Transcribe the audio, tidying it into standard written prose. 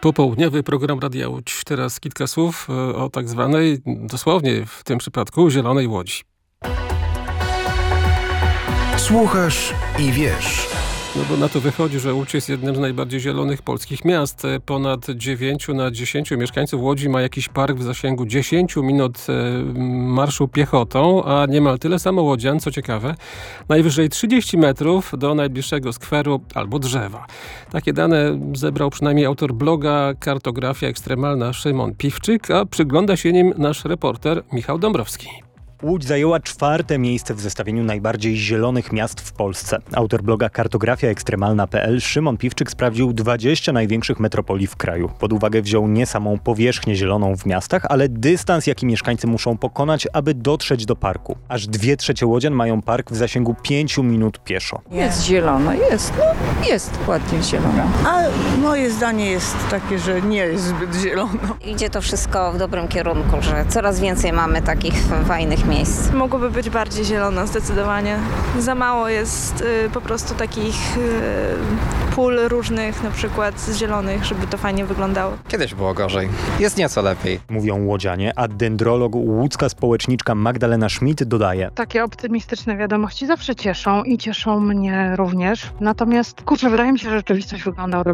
Popołudniowy program Radia Łódź. Teraz kilka słów o tak zwanej, dosłownie w tym przypadku, zielonej łodzi. Słuchasz i wiesz. No bo na to wychodzi, że Łódź jest jednym z najbardziej zielonych polskich miast. Ponad 9 na 10 mieszkańców Łodzi ma jakiś park w zasięgu 10 minut marszu piechotą, a niemal tyle samo łodzian, co ciekawe, najwyżej 30 metrów do najbliższego skweru albo drzewa. Takie dane zebrał przynajmniej autor bloga Kartografia Ekstremalna Szymon Piwczyk, a przygląda się nim nasz reporter Michał Dąbrowski. Łódź zajęła 4. miejsce w zestawieniu najbardziej zielonych miast w Polsce. Autor bloga Kartografia Ekstremalna.pl Szymon Piwczyk sprawdził 20 największych metropolii w kraju. Pod uwagę wziął nie samą powierzchnię zieloną w miastach, ale dystans, jaki mieszkańcy muszą pokonać, aby dotrzeć do parku. Aż 2/3 łodzian mają park w zasięgu 5 minut pieszo. Jest zielono, jest ładnie zielono. A moje zdanie jest takie, że nie jest zbyt zielono. Idzie to wszystko w dobrym kierunku, że coraz więcej mamy takich fajnych miejsc. Mogłoby być bardziej zielono, zdecydowanie. Za mało jest po prostu takich pól różnych, na przykład zielonych, żeby to fajnie wyglądało. Kiedyś było gorzej. Jest nieco lepiej. Mówią łodzianie, a dendrolog, łódzka społeczniczka Magdalena Schmidt dodaje. Takie optymistyczne wiadomości zawsze cieszą i cieszą mnie również. Natomiast, wydaje mi się, że rzeczywistość wygląda